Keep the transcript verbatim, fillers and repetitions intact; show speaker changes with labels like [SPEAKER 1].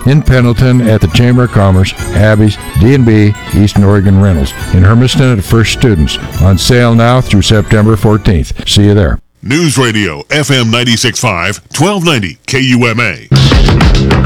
[SPEAKER 1] In Pendleton at the Chamber of Commerce, Abby's, D and B, Eastern Oregon Rentals. In Hermiston at First Students. On sale now through September fourteenth. See you there.
[SPEAKER 2] News Radio, F M ninety-six point five, twelve ninety K U M A.